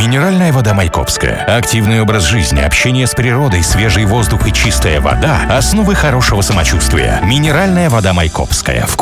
Минеральная вода Майкопская. Активный образ жизни, общение с природой, свежий воздух и чистая вода – основы хорошего самочувствия. Минеральная вода Майкопская.